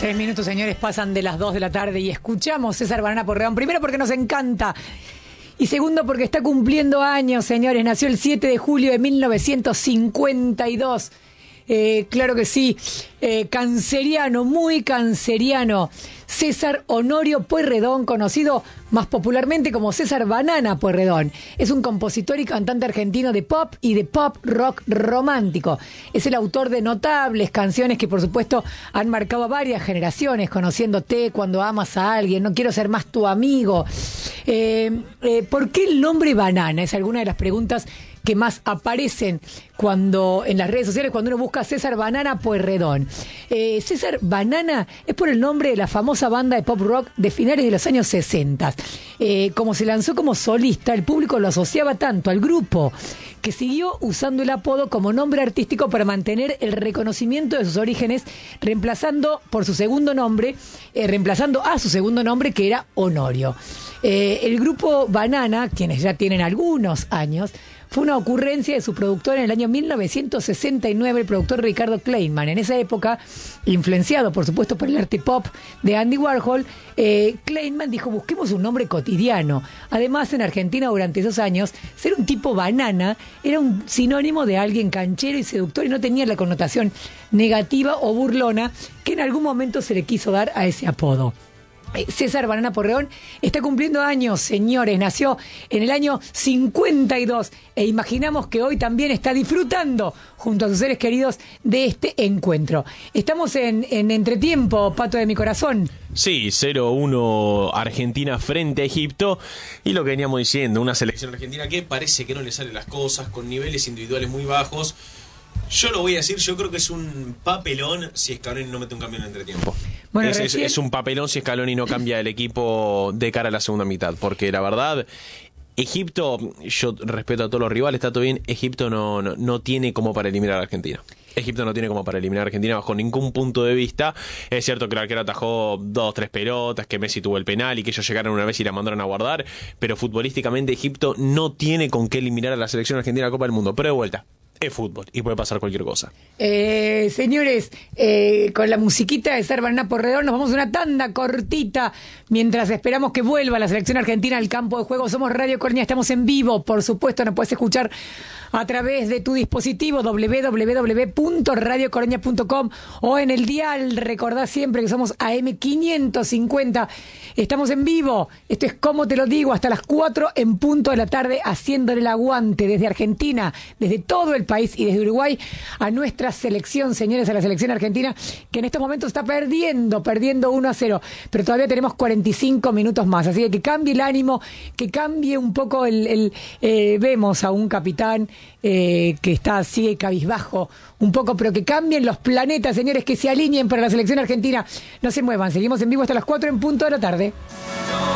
3 minutos, señores, pasan de las 2 de la tarde y escuchamos César Banana Porredón. Primero porque nos encanta. Y segundo porque está cumpliendo años, señores. Nació el 7 de julio de 1952. Claro que sí. Canceriano, muy canceriano. César Honorio Pueyrredón, conocido más popularmente como César Banana Pueyrredón. Es un compositor y cantante argentino de pop y de pop rock romántico. Es el autor de notables canciones que, por supuesto, han marcado a varias generaciones. Conociéndote, Cuando amas a alguien, No quiero ser más tu amigo. ¿Por qué el nombre Banana? Es alguna de las preguntas que más aparecen cuando en las redes sociales cuando uno busca César Banana Pueyrredón. César Banana es por el nombre de la famosa banda de pop rock de finales de los años 60. Como se lanzó como solista, el público lo asociaba tanto al grupo que siguió usando el apodo como nombre artístico para mantener el reconocimiento de sus orígenes, reemplazando a su segundo nombre, que era Honorio. El grupo Banana, quienes ya tienen algunos años, fue una ocurrencia de su productor en el año 1969, el productor Ricardo Kleinman. En esa época, influenciado por supuesto por el arte pop de Andy Warhol, Kleinman dijo: busquemos un nombre cotidiano. Además, en Argentina durante esos años, ser un tipo banana era un sinónimo de alguien canchero y seductor y no tenía la connotación negativa o burlona que en algún momento se le quiso dar a ese apodo. César Banana Porredón está cumpliendo años, señores. Nació en el año 52 e imaginamos que hoy también está disfrutando junto a sus seres queridos de este encuentro. Estamos en entretiempo, Pato de mi corazón. Sí, 0-1 Argentina frente a Egipto. Y lo que veníamos diciendo, una selección argentina que parece que no le salen las cosas, con niveles individuales muy bajos. Yo lo voy a decir, yo creo que es un papelón si Scaloni no mete un cambio en el entretiempo. Bueno, es un papelón si Scaloni no cambia el equipo de cara a la segunda mitad, porque la verdad, Egipto, yo respeto a todos los rivales, está todo bien, Egipto no tiene como para eliminar a Argentina. Egipto no tiene como para eliminar a Argentina bajo ningún punto de vista. Es cierto que el arquero atajó 2-3 pelotas, que Messi tuvo el penal y que ellos llegaron una vez y la mandaron a guardar, pero futbolísticamente Egipto no tiene con qué eliminar a la selección argentina de la Copa del Mundo. Pero de vuelta, es fútbol y puede pasar cualquier cosa. Señores, con la musiquita de César Banana Porredón nos vamos a una tanda cortita mientras esperamos que vuelva la selección argentina al campo de juego. Somos Radio Colonia, estamos en vivo, por supuesto, nos puedes escuchar a través de tu dispositivo www.radiocolonia.com o en el dial. Recordá siempre que somos AM550. Estamos en vivo. Esto es Como Te Lo Digo, hasta las 4 en punto de la tarde, haciéndole el aguante desde Argentina, desde todo el país y desde Uruguay a nuestra selección, señores, a la selección argentina, que en estos momentos está perdiendo 1-0, pero todavía tenemos 45 minutos más, así que cambie el ánimo, que cambie un poco vemos a un capitán que sigue cabizbajo un poco, pero que cambien los planetas, señores, que se alineen para la selección argentina. No se muevan, seguimos en vivo hasta las 4 en punto de la tarde.